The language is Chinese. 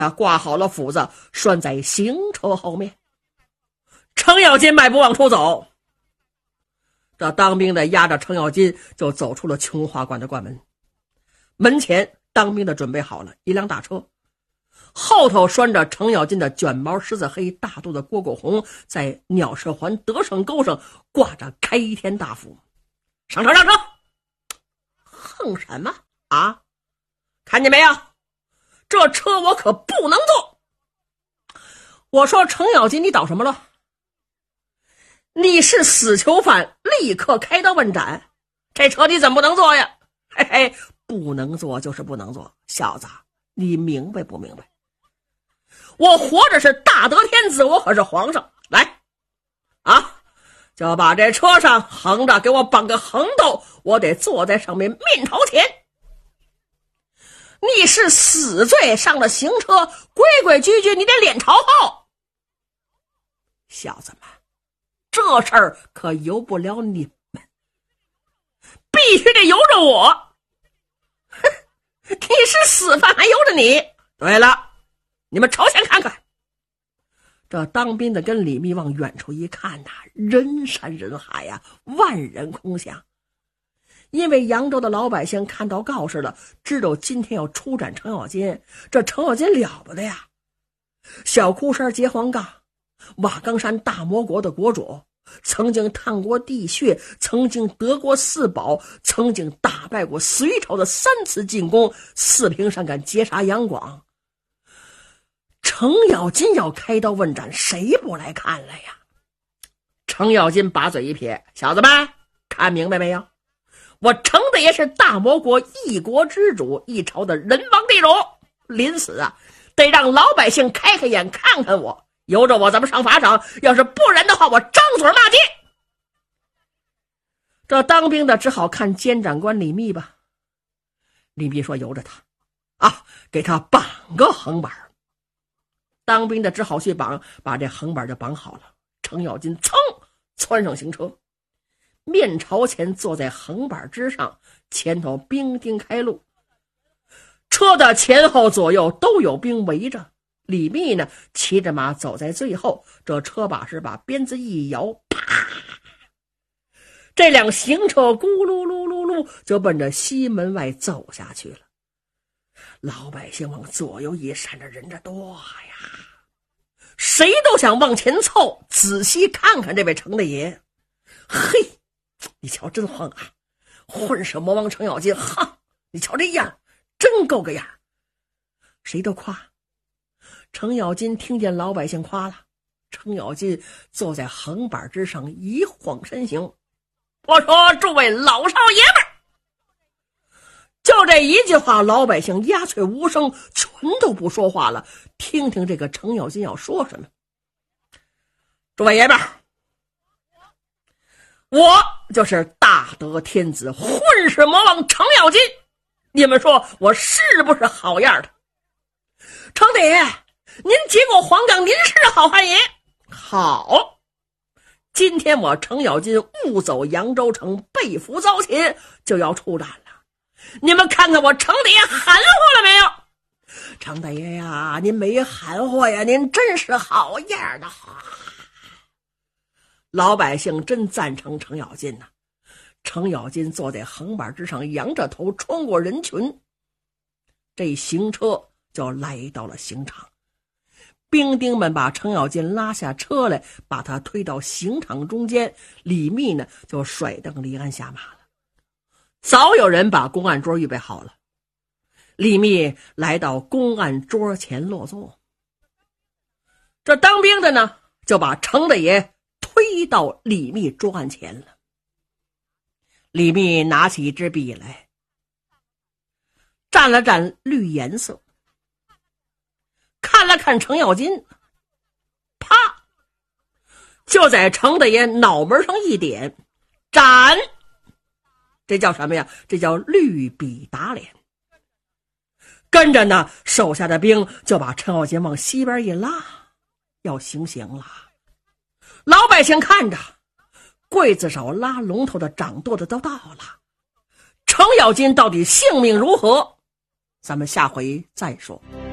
挂好了斧子，拴在行车后面。程咬金迈步往出走，这当兵的押着程咬金就走出了琼华馆的馆门。门前当兵的准备好了一辆大车，后头拴着程咬金的卷毛狮子黑大肚子蝈蝈红，在鸟舍环德胜沟上挂着开天大斧。上车上车！横什么啊？看见没有，这车我可不能坐。我说程咬金，你捣什么了？你是死囚犯，立刻开刀问斩，这车你怎么不能坐呀？嘿嘿，不能坐就是不能坐，小子你明白不明白？我活着是大德天子，我可是皇上，来就把这车上横着给我绑个横斗，我得坐在上面面朝前。你是死罪，上了刑车，规规矩矩你得脸朝后。小子们，这事儿可由不了你们，必须得由着我。你是死犯还由着你。对了，你们朝前看看。这当兵的跟李密往远处一看人山人海万人空巷。因为扬州的老百姓看到告示了，知道今天要出斩程咬金，这程咬金了不得呀！小哭山结黄杠，瓦岗山大魔国的国主，曾经探过地穴，曾经得过四宝，曾经打败过隋朝的3次进攻，四平山敢截杀杨广。程咬金要开刀问斩，谁不来看了呀？程咬金把嘴一撇，小子们看明白没有？我程大爷是大魔国一国之主，一朝的人王地主，临死得让老百姓开开眼看看我，由着我咱们上法场，要是不然的话我张嘴骂街。这当兵的只好看监斩官李密吧。李密说由着他给他绑个横板。当兵的只好去绑，把这横板就绑好了。程咬金噌窜上行车，面朝前坐在横板之上，前头兵丁开路，车的前后左右都有兵围着。李密呢骑着马走在最后，这车把式把鞭子一摇，啪，这辆行车咕噜噜噜噜就奔着西门外走下去了。老百姓往左右一闪，着人这多呀，谁都想往前凑，仔细看看这位程大爷。嘿，你瞧真横混世魔王程咬金，你瞧这样真够个样。谁都夸。程咬金听见老百姓夸了，程咬金坐在横板之上一晃身形，我说诸位老少爷们儿，就这一句话，老百姓鸦雀无声，全都不说话了，听听这个程咬金要说什么。诸位爷们儿，我就是大德天子混世魔王程咬金，你们说我是不是好样的？程大爷，您结过黄冈，您是好汉爷。好，今天我程咬金误走扬州城，被俘遭擒，就要出战了。你们看看我程大爷含糊了没有？程大爷呀，您没含糊呀，您真是好样的。老百姓真赞成程咬金呐。程咬金坐在横板之上，仰着头穿过人群，这行车就来到了刑场。兵丁们把程咬金拉下车来，把他推到刑场中间。李密呢就甩蹬离鞍下马了。早有人把公案桌预备好了，李密来到公案桌前落座。这当兵的呢就把程大爷推到李密桌案前了。李密拿起一支笔来，蘸了蘸绿颜色，看了看程咬金，啪，就在程大爷脑门上一点，斩。这叫什么呀？这叫绿笔打脸。跟着呢，手下的兵就把程咬金往西边一拉，要行刑了。老百姓看着，刽子手拉龙头的掌舵的都到了。程咬金到底性命如何？咱们下回再说。